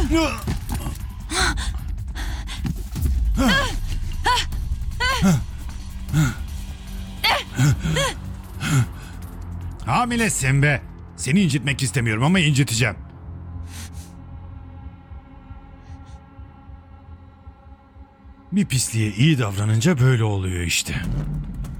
Hamilesin be. Seni incitmek istemiyorum ama inciteceğim. Bir pisliğe iyi davranınca böyle oluyor işte.